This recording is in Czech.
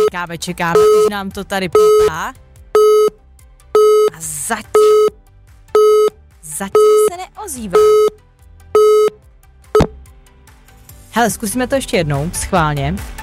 čekáme, když nám to tady pípá. A zatím se neozývá. Hele, zkusíme to ještě jednou, schválně.